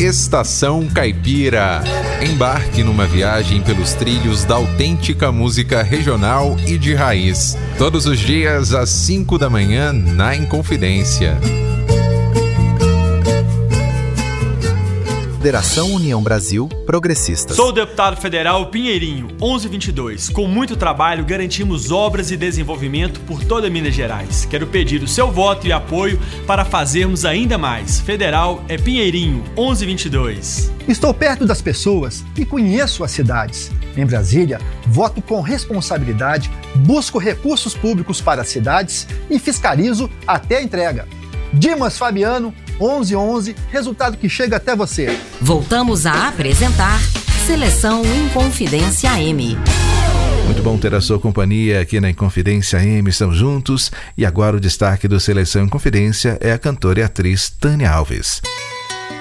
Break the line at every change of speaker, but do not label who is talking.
Estação Caipira. Embarque numa viagem pelos trilhos da autêntica música regional e de raiz. Todos os dias às 5 da manhã na Inconfidência.
Federação União Brasil Progressistas.
Sou o deputado federal Pinheirinho, 1122. Com muito trabalho, garantimos obras e desenvolvimento por toda Minas Gerais. Quero pedir o seu voto e apoio para fazermos ainda mais. Federal é Pinheirinho, 1122.
Estou perto das pessoas e conheço as cidades. Em Brasília, voto com responsabilidade, busco recursos públicos para as cidades e fiscalizo até a entrega. Dimas Fabiano, 1111, resultado que chega até você.
Voltamos a apresentar Seleção Inconfidência AM.
Muito bom ter a sua companhia aqui na Inconfidência AM, estamos juntos. E agora o destaque do Seleção Inconfidência é a cantora e atriz Tânia Alves.